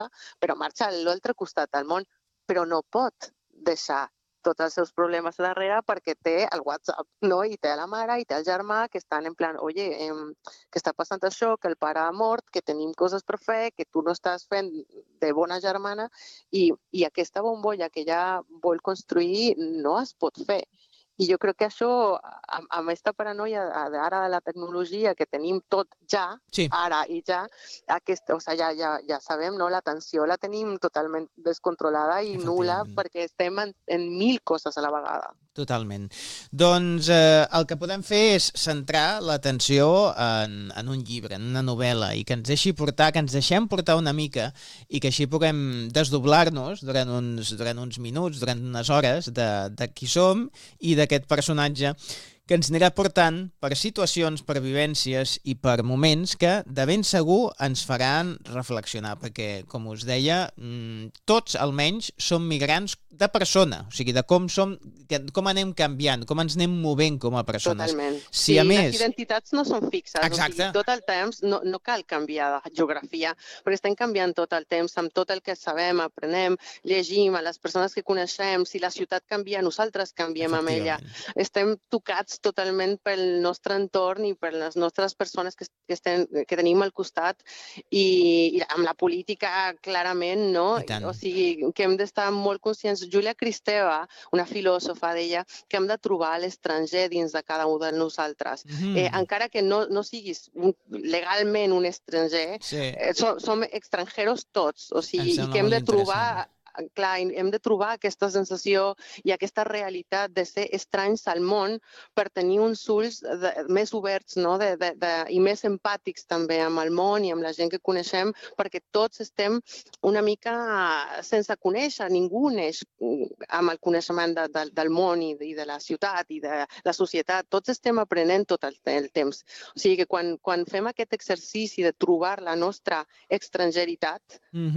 però marxa a l'altre costat del món, però no pot deixar tots els seus problemes darrere perquè té el WhatsApp, no? I té la mare i té el germà que estan en plan, oye, que està passant això, que el pare ha mort, que tenim coses per fer, que tu no estàs fent de bona germana, i aquesta bombolla que ella vol construir no es pot fer. I jo crec que això, amb aquesta paranoia ara de la tecnologia, que tenim tot ja, Sí. ara i ja, ja sabem, no? L'atenció la tenim totalment descontrolada i nul·la perquè estem en 1000 coses a la vegada. Totalment. Doncs el que podem fer és centrar l'atenció en un llibre, en una novel·la, i que ens deixi portar, que ens deixem portar una mica i que així puguem desdoblar-nos durant uns minuts, durant unes hores de qui som i d'aquest personatge que ens anirà portant per situacions, per vivències i per moments que de ben segur ens faran reflexionar, perquè, com us deia, tots almenys som migrants de persona, o sigui, de com anem canviant, com ens anem movent com a persones. Totalment. Si a més... Les identitats no són fixes. Exacte. O sigui, tot el temps no cal canviar de geografia, perquè estem canviant tot el temps amb tot el que sabem, aprenem, llegim, a les persones que coneixem. Si la ciutat canvia, nosaltres canviem amb ella. Estem tocats totalment pel nostre entorn i per les nostres persones que tenim al costat, i amb la política clarament, no? O sigui, que hem d'estar molt conscients. Júlia Kristeva, una filòsofa, deia que hem de trobar l'estranger dins de cada un de nosaltres. Encara que no siguis legalment un estranger, som extranjeros tots, o sigui, i que hem de trobar... Clar, hem de trobar aquesta sensació i aquesta realitat de ser estranys al món per tenir uns ulls més oberts, no? I més empàtics també amb el món i amb la gent que coneixem, perquè tots estem una mica sense conèixer. Ningú neix amb el coneixement del món i de la ciutat i de la societat. Tots estem aprenent tot el temps. O sigui que quan fem aquest exercici de trobar la nostra estrangeritat,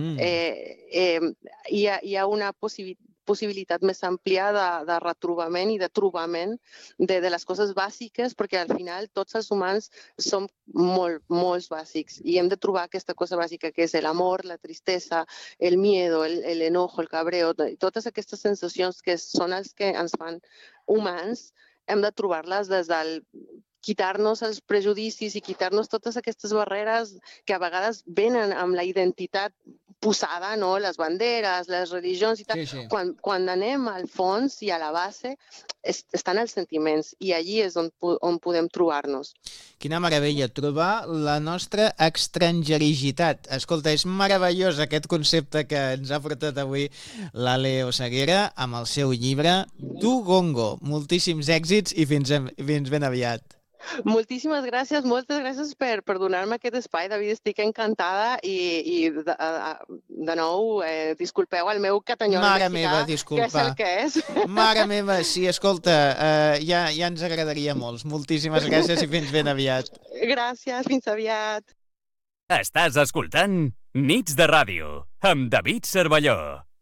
hi ha una possibilitat més àmplia de retrobament i de trobament de les coses bàsiques, perquè al final tots els humans som molt bàsics i hem de trobar aquesta cosa bàsica que és l'amor, la tristesa, el miedo, el enojo, el cabreo, totes aquestes sensacions que són els que ens fan humans, hem de trobar-les des del quitar-nos els prejudicis i quitar-nos totes aquestes barreres que a vegades venen amb la identitat posada, no? Les banderes, les religions i tal. Sí. Quan anem al fons i a la base, estan els sentiments i allí és on podem trobar-nos. Quina meravella, trobar la nostra extranjerigitat. Escolta, és meravellós aquest concepte que ens ha portat avui l'Ale Oseguera amb el seu llibre Dugongo. Moltíssims èxits i fins ben aviat. Moltíssimes gràcies, moltes gràcies per donar-me aquest espai, David, estic encantada i de nou, disculpeu el meu catanyol mexicà, que és el que és. Mare meva, sí, escolta, ja ens agradaria molt. Moltíssimes gràcies i fins ben aviat. Gràcies, fins aviat. Estàs escoltant Nits de Ràdio, amb David Cervelló.